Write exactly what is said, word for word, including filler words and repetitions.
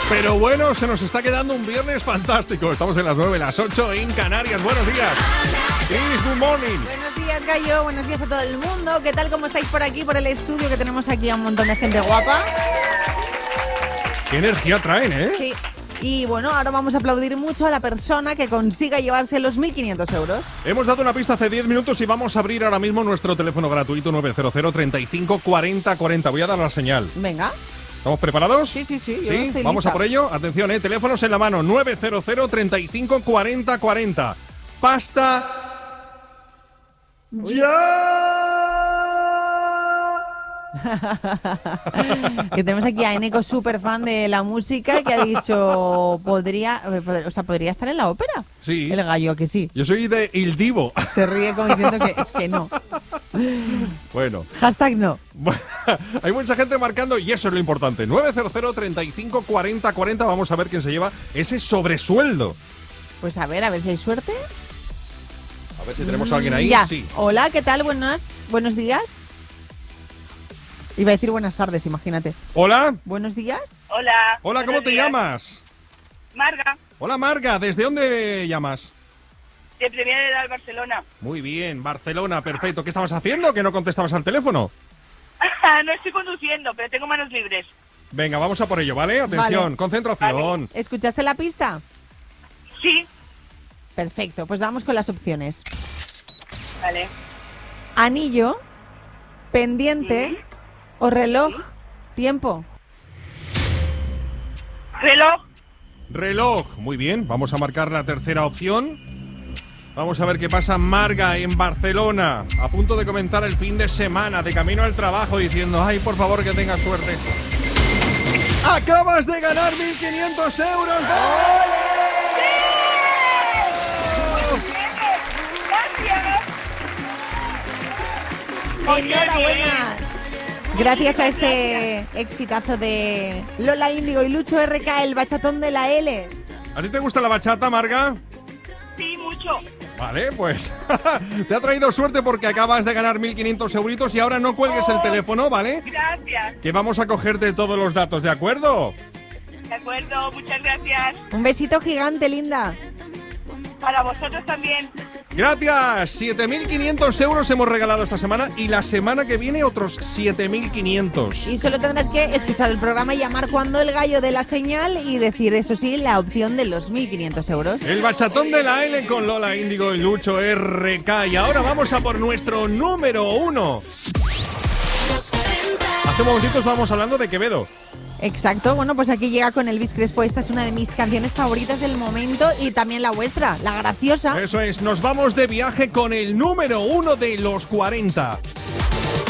Pero bueno, se nos está quedando un viernes fantástico. Estamos en las nueve, las ocho en Canarias. Buenos días. Chris, good morning. Buenos días, Gallo. Buenos días a todo el mundo. ¿Qué tal? ¿Cómo estáis por aquí, por el estudio? Que tenemos aquí a un montón de gente guapa. Qué energía traen, ¿eh? Sí. Y bueno, ahora vamos a aplaudir mucho a la persona que consiga llevarse los mil quinientos euros. Hemos dado una pista hace diez minutos y vamos a abrir ahora mismo nuestro teléfono gratuito nueve cero cero, treinta y cinco, cuarenta, cuarenta. Voy a dar la señal. Venga. ¿Estamos preparados? Sí, sí, sí. Yo ¿Sí? estoy Vamos lista. a por ello. Atención, ¿eh? Teléfonos en la mano. nueve cero cero, treinta y cinco, cuarenta, cuarenta. Pasta. ¡Ya! Que tenemos aquí a Eneco, súper fan de la música, que ha dicho, podría, o sea, podría estar en la ópera. Sí. El Gallo, que sí. Yo soy de Il Divo. Se ríe como diciendo que es que no. Bueno. Hashtag no. Hay mucha gente marcando y eso es lo importante. nueve cero cero, treinta y cinco, cuarenta, cuarenta. Vamos a ver quién se lleva ese sobresueldo. Pues a ver, a ver si hay suerte. A ver si tenemos a alguien ahí. Ya. Sí. Hola, ¿qué tal? Buenas, buenos días. Iba a decir buenas tardes, imagínate. Hola. Buenos días. Hola. Hola, ¿cómo buenos te días. llamas? Marga, Hola, Marga. ¿Desde dónde llamas? de Premià de Dalt, Barcelona. Muy bien, Barcelona, perfecto. ¿Qué estabas haciendo? ¿Que no contestabas al teléfono? No estoy conduciendo, pero tengo manos libres. Venga, vamos a por ello, ¿vale? Atención, Vale. concentración. ¿Escuchaste la pista? Sí. Perfecto, pues vamos con las opciones. Vale. Anillo, pendiente Sí. o reloj. Tiempo. Reloj. Reloj, muy bien. Vamos a marcar la tercera opción. Vamos a ver qué pasa Marga en Barcelona. A punto de comenzar el fin de semana, de camino al trabajo, diciendo, ay, por favor, que tengas suerte. ¡Acabas de ganar mil quinientos euros! Gracias. ¡Enhorabuena! Gracias a este exitazo de Lola Índigo y Lucho R K, el bachatón de la L. ¿A ti te gusta la bachata, Marga? Sí, mucho. Vale, pues te ha traído suerte porque acabas de ganar mil quinientos euritos y ahora no cuelgues el teléfono, ¿vale? Gracias. Que vamos a cogerte todos los datos, ¿de acuerdo? De acuerdo, muchas gracias. Un besito gigante, linda. Para vosotros también. Gracias, siete mil quinientos euros hemos regalado esta semana y la semana que viene otros siete mil quinientos. Y solo tendrás que escuchar el programa y llamar cuando el gallo dé la señal y decir, eso sí, la opción de los mil quinientos euros. El bachatón de la L con Lola Índigo y Lucho R K. Y ahora vamos a por nuestro número uno. Hace un momentito estábamos hablando de Quevedo. Exacto, bueno, pues aquí llega con Elvis Crespo. Esta es una de mis canciones favoritas del momento y también la vuestra, La Graciosa. Eso es, nos vamos de viaje con el número uno de los cuarenta.